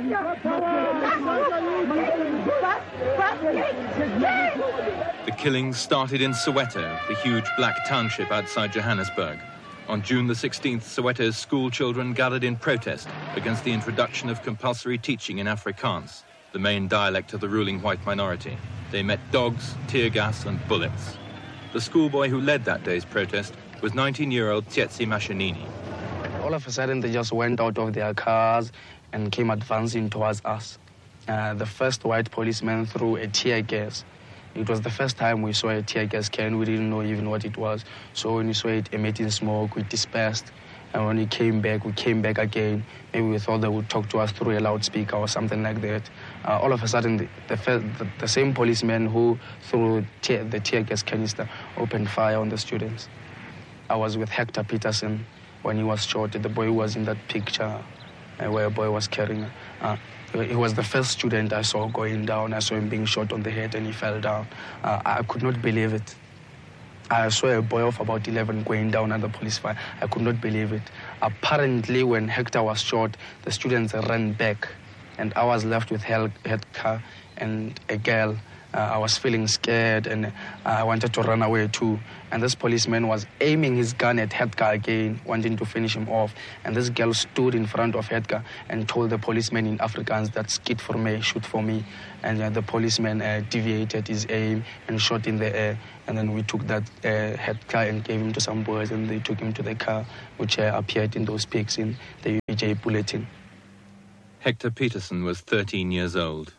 The killings started in Soweto, the huge black township outside Johannesburg. On June the 16th, Soweto's school children gathered in protest against the introduction of compulsory teaching in Afrikaans, the main dialect of the ruling white minority. They met dogs, tear gas and bullets. The schoolboy who led that day's protest was 19-year-old Tsietsi Mashinini. All of a sudden, they just went out of their cars and came advancing towards us. The first white policeman threw a tear gas. It was the first time we saw a tear gas can. We didn't know even what it was. So when we saw it emitting smoke, we dispersed. And when we came back again. Maybe we thought they would talk to us through a loudspeaker or something like that. All of a sudden, the same policeman who threw the tear gas canister opened fire on the students. I was with Hector Peterson when he was shot. The boy who was in that picture where a boy was carrying. He was the first student I saw going down. I saw him being shot on the head and he fell down. I could not believe it. I saw a boy of about 11 going down under police fire. I could not believe it. Apparently, when Hector was shot, the students ran back, and I was left with Hector and a girl. I was feeling scared, and I wanted to run away too. And this policeman was aiming his gun at Hector again, wanting to finish him off. And this girl stood in front of Hector and told the policeman in Afrikaans that skit for me, shoot for me. And the policeman deviated his aim and shot in the air. And then we took that Hector and gave him to some boys, and they took him to the car, which appeared in those pics in the UJ bulletin. Hector Peterson was 13 years old.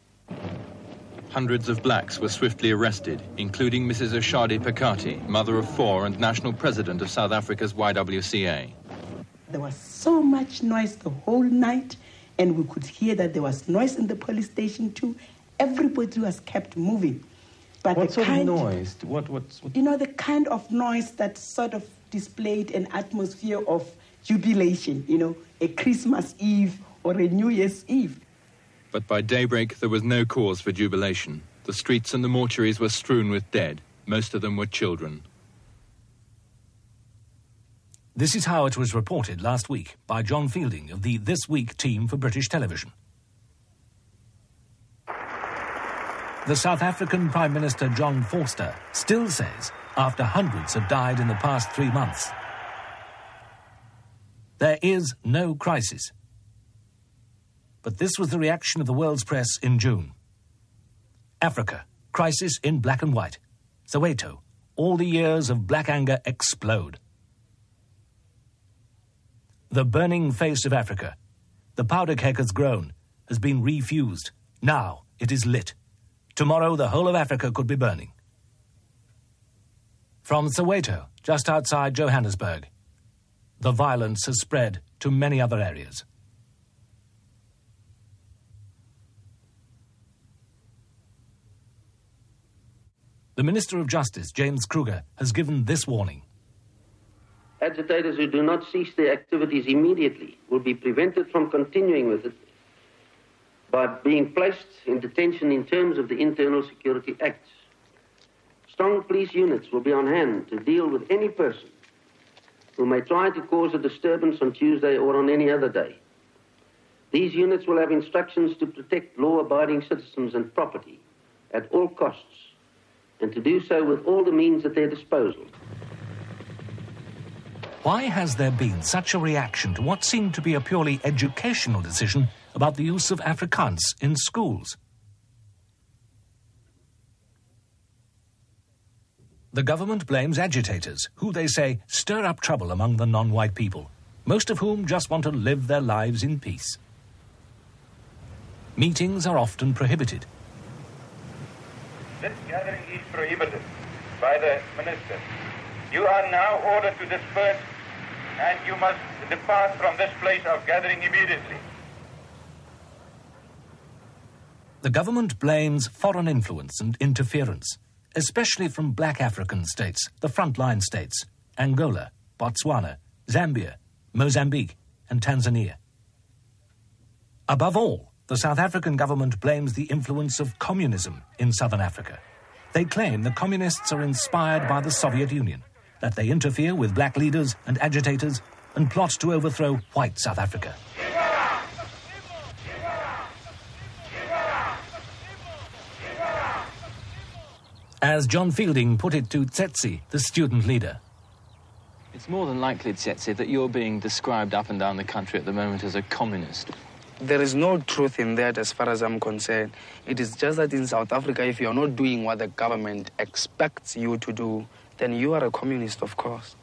Hundreds of blacks were swiftly arrested, including Mrs. Oshadi Phakathi, mother of 4 and national president of South Africa's YWCA. There was so much noise the whole night, and we could hear that there was noise in the police station too. Everybody was kept moving. But what sort of noise? What? You know, the kind of noise that sort of displayed an atmosphere of jubilation, you know, a Christmas Eve or a New Year's Eve. But by daybreak, there was no cause for jubilation. The streets and the mortuaries were strewn with dead. Most of them were children. This is how it was reported last week by John Fielding of the This Week team for British Television. The South African Prime Minister John Vorster still says, after hundreds have died in the past 3 months, there is no crisis. But this was the reaction of the world's press in June. Africa, crisis in black and white. Soweto, all the years of black anger explode. The burning face of Africa. The powder keg has grown, has been refused. Now it is lit. Tomorrow the whole of Africa could be burning. From Soweto, just outside Johannesburg, the violence has spread to many other areas. The Minister of Justice, James Kruger, has given this warning. Agitators who do not cease their activities immediately will be prevented from continuing with it by being placed in detention in terms of the Internal Security Acts. Strong police units will be on hand to deal with any person who may try to cause a disturbance on Tuesday or on any other day. These units will have instructions to protect law-abiding citizens and property at all costs, and to do so with all the means at their disposal. Why has there been such a reaction to what seemed to be a purely educational decision about the use of Afrikaans in schools? The government blames agitators, who they say stir up trouble among the non-white people, most of whom just want to live their lives in peace. Meetings are often prohibited. This gathering is prohibited by the minister. You are now ordered to disperse, and you must depart from this place of gathering immediately. The government blames foreign influence and interference, especially from black African states, the frontline states, Angola, Botswana, Zambia, Mozambique, and Tanzania. Above all, the South African government blames the influence of communism in southern Africa. They claim the communists are inspired by the Soviet Union, that they interfere with black leaders and agitators and plot to overthrow white South Africa. As John Fielding put it to Tsetse, the student leader. It's more than likely, Tsetse, that you're being described up and down the country at the moment as a communist. There is no truth in that as far as I'm concerned. It is just that in South Africa, if you're not doing what the government expects you to do, then you are a communist, of course.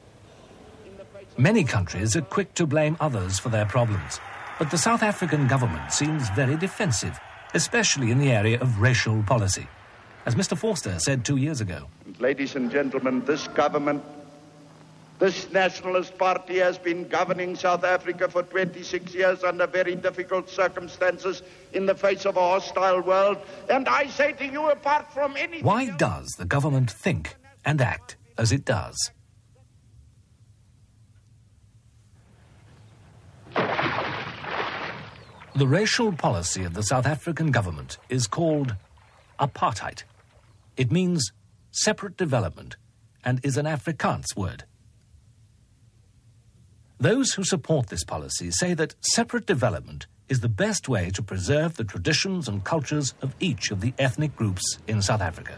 Many countries are quick to blame others for their problems, but the South African government seems very defensive, especially in the area of racial policy. As Mr. Forster said 2 years ago. Ladies and gentlemen, this government, this Nationalist Party has been governing South Africa for 26 years under very difficult circumstances in the face of a hostile world. And I say to you, apart from anything... Why does the government think and act as it does? The racial policy of the South African government is called apartheid. It means separate development and is an Afrikaans word. Those who support this policy say that separate development is the best way to preserve the traditions and cultures of each of the ethnic groups in South Africa.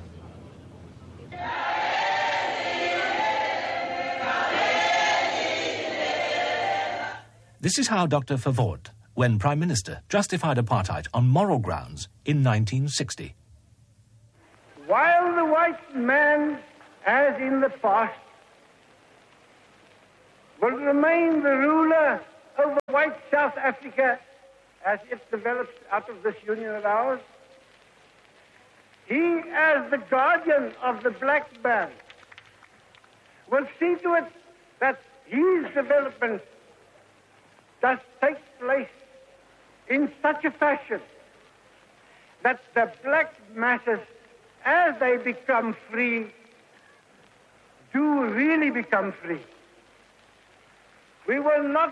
This is how Dr. Verwoerd, when Prime Minister, justified apartheid on moral grounds in 1960. While the white man, as in the past, will remain the ruler over white South Africa as it develops out of this union of ours, he, as the guardian of the black man, will see to it that his development does take place in such a fashion that the black masses, as they become free, do really become free. We will not